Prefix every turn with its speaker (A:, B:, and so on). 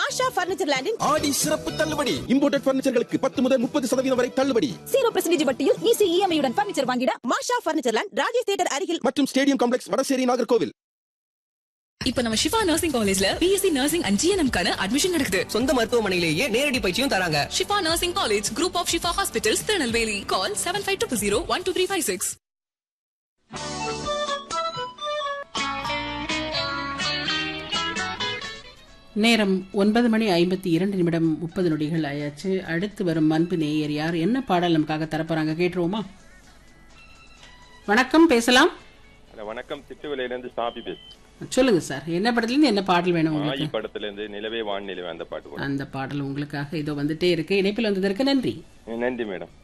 A: மாஷா furniture லேண்டின்
B: ஆடி சிறப்பு தள்ளுபடி. Imported பர்னிச்சர்களுக்கு 10 முதல் 30% வரை தள்ளுபடி.
A: 0% வட்டியில் ஈஸி இஎம்ஐ உடன் பர்னிச்சர் வாங்கிட மாஷா பர்னிச்சர் லேண்ட், ராஜேஷ் தியேட்டர் அருகில்
B: மற்றும் ஸ்டேடியம் காம்ப்ளெக்ஸ், வடசேரி, நாகர்கோவில்.
C: இப்ப நம்ம ஷிஃபா நர்சிங் காலேஜ்ல பிஎஸ்சி நர்சிங் அண்ட் ஜிஎன்எம் கான அட்மிஷன் நடக்குது.
D: சொந்த மருத்துவமனையிலேயே நேரடி பயிற்சியும் தராங்க.
C: Shifa nursing college, group of Shifa hospitals, Tirunelveli. கால் 7520122356.
E: நேரம் 9:52 ஆயாச்சு. அடுத்து வரும் அன்பு நேயர் யார், என்ன பாடல் நமக்காக தரப்போறாங்க கேட்டுருவோமா? வணக்கம், பேசலாம்.
F: வணக்கம், திட்டுவிலையிலிருந்து சாபி பேசு.
E: சொல்லுங்க சார், என்ன படத்துல இருந்து என்ன பாடல் வேணும் உங்களுக்கு?
F: படத்துல இருந்து நிலவே வான் நிலவே அந்த பாட்டு.
E: அந்த பாடல் உங்களுக்காக இதோ வந்துட்டே இருக்கு. இணைப்பில் வந்ததற்கு நன்றி.
F: நன்றி மேடம்.